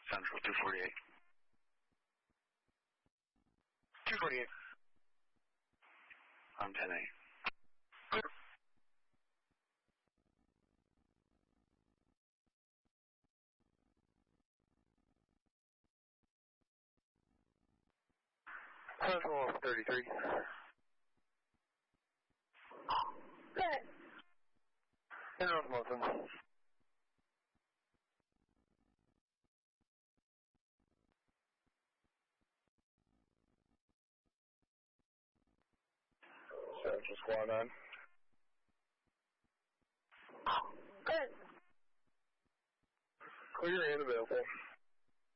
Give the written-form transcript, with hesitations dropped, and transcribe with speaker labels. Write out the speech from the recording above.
Speaker 1: Central 248.
Speaker 2: 248.
Speaker 1: I'm 10-8.
Speaker 2: Central 33.
Speaker 3: Good.
Speaker 2: In North Milton. Central Squad 9.
Speaker 3: Good.
Speaker 2: Clear and available.